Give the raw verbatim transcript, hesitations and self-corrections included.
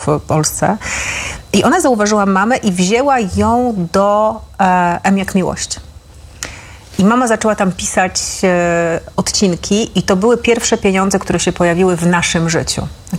w Polsce. I ona zauważyła mamę i wzięła ją do e, M jak miłość. I mama zaczęła tam pisać e, odcinki i to były pierwsze pieniądze, które się pojawiły w naszym życiu.